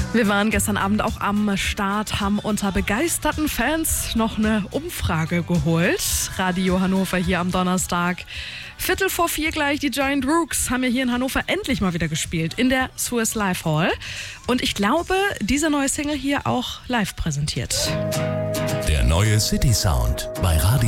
Wir waren gestern Abend auch am Start, haben unter begeisterten Fans noch eine Umfrage geholt. Radio Hannover hier am Donnerstag. 3:45 gleich, die Giant Rooks haben ja hier in Hannover endlich mal wieder gespielt, in der Swiss Live Hall. Und ich glaube, diese neue Single hier auch live präsentiert. Der neue City Sound bei Radio